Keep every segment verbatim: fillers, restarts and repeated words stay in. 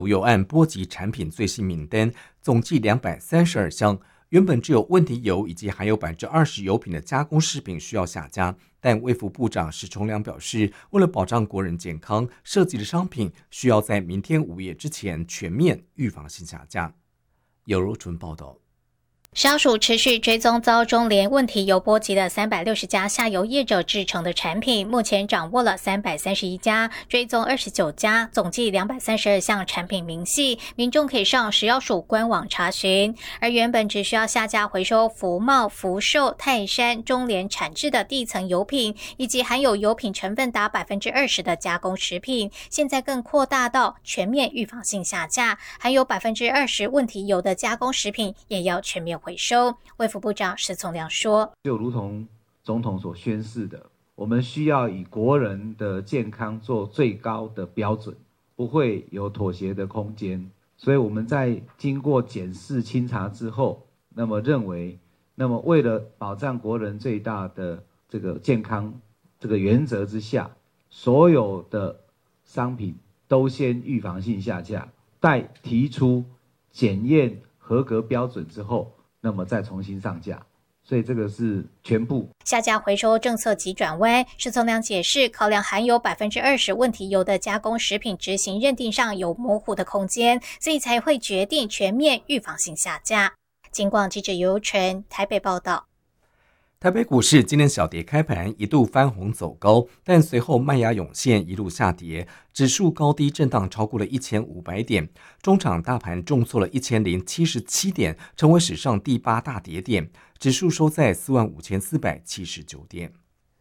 油案波及产品最新名单，总计两百三十二项。原本只有问题油以及含有 百分之二十 油品的加工食品需要下架，但卫福部长石崇良表示，为了保障国人健康，涉及的商品需要在明天午夜之前全面预防性下架。有如纯报道。 消署持续追踪遭中联问题油波及的三百六十家下游业者制成的产品，目前掌握了三百三十一家，追踪二十九家，总计两百三十二项产品明细，民众可以上食药署官网查询。而原本只需要下架回收福茂、福寿、泰山、中联产制的地层油品，以及含有油品成分达 百分之二十 的加工食品，现在更扩大到全面预防性下架，含有 百分之二十 问题油的加工食品也要全面回收。卫福部长石从良说， 就如同总统所宣示的，我们需要以国人的健康做最高的标准，不会有妥协的空间。所以我们在经过检视清查之后，那么认为，那么为了保障国人最大的这个健康这个原则之下，所有的商品都先预防性下架，待提出检验合格标准之后，那么再重新上架。所以这个是全部下架回收政策急转弯。石从良解释，考量含有 百分之二十 问题油的加工食品执行认定上有模糊的空间，所以才会决定全面预防性下架。警广记者尤纯台北报道。 台北股市今天小跌开盘，一度翻红走高，但随后卖压涌现，一路下跌，指数高低震荡超过了一千五百点，中场大盘重挫了一千零七十七点，成为史上第八大跌点，指数收在 四万五千四百七十九点。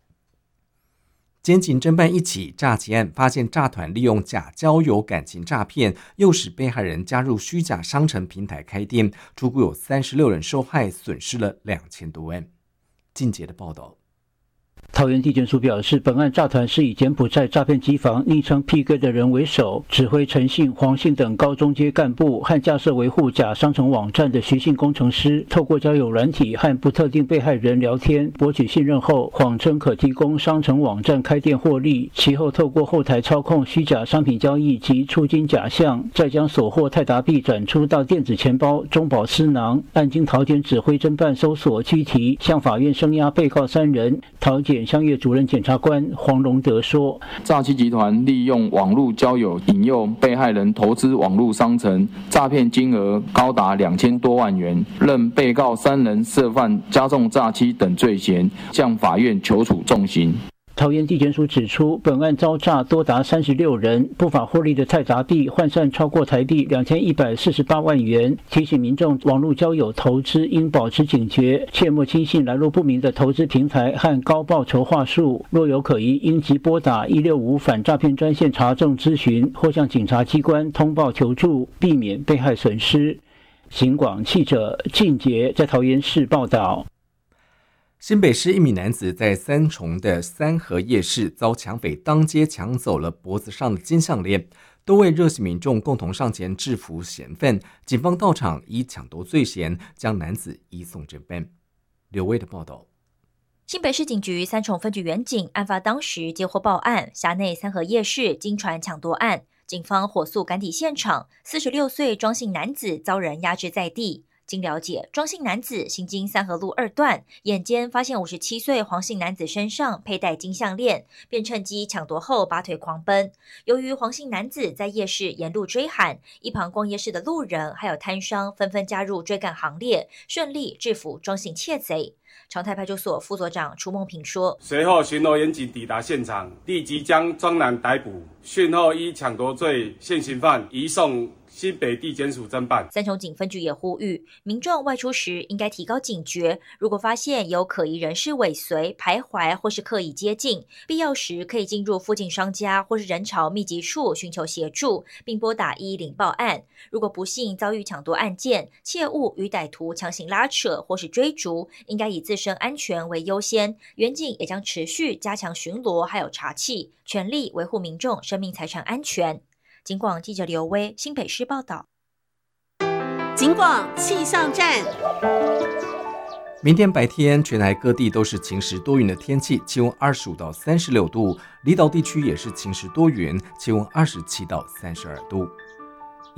检警侦办一起诈欺案，发现诈团利用假交友感情诈骗，诱使被害人加入虚假商城平台开店，初估有三十六人受害，损失了两千多万。进阶的报道。 桃园地检署表示，本案诈团是以柬埔寨诈骗机房昵称 P 哥的人为首，指挥陈姓、黄姓等高中阶干部和架设维护假商城网站的徐姓工程师，透过交友软体和不特定被害人聊天，博取信任后，谎称可提供商城网站开店获利，其后透过后台操控虚假商品交易及出金假象，再将所获泰达币转出到电子钱包、中饱私囊。案经桃检指挥侦办搜索拘提，向法院声押被告三人。桃检香业主任检察官黄荣德说， 诈欺集团利用网络交友引诱被害人投资网络商城，诈骗金额高达两千多万元，认被告三人涉犯加重诈欺等罪嫌，向法院求处重刑。 桃园地检署指出，本案遭诈多达三十六人，不法获利的泰达币换算超过台币两千一百四十八万元。提醒民众，网络交友投资应保持警觉，切莫轻信来路不明的投资平台和高报酬话术。若有可疑，应即拨打一六五反诈骗专线查证咨询，或向警察机关通报求助，避免被害损失。警广记者靳杰在桃园市报道。 新北市一名男子在三重的三和夜市遭抢匪当街抢走了脖子上的金项链，多位热心民众共同上前制服嫌犯，警方到场依抢夺罪嫌将男子移送侦办。刘威的报道。 新北市警局三重分局员警案发当时接获报案，辖内三和夜市经传抢夺案，警方火速赶抵现场，四十六岁庄姓男子遭人压制在地。经了解，庄姓男子行经三和路二段，眼尖发现五十七岁黄姓男子身上佩戴金项链，便趁机抢夺后拔腿狂奔。由于黄姓男子在夜市沿路追喊，一旁逛夜市的路人还有摊商纷纷加入追赶行列，顺利制服庄姓窃贼。长泰派出所副所长楚梦平说， 随后巡逻员警抵达现场，立即将庄男逮捕，讯后依抢夺罪现行犯移送新北地检署侦办。 三重警分局也呼吁民众外出时应该提高警觉，如果发现有可疑人士尾随、徘徊或是刻意接近，必要时可以进入附近商家或是人潮密集处寻求协助，并拨打一一零报案。如果不幸遭遇抢夺案件，切勿与歹徒强行拉扯或是追逐，应该以自身安全为优先。员警也将持续加强巡逻还有查缉，全力维护民众生命财产安全。警广记者刘威新北市报道。 警广气象站。 明天白天全台各地都是晴时多云的天气，气温二十五到三十六度，离岛地区也是晴时多云，气温二十七到三十二度。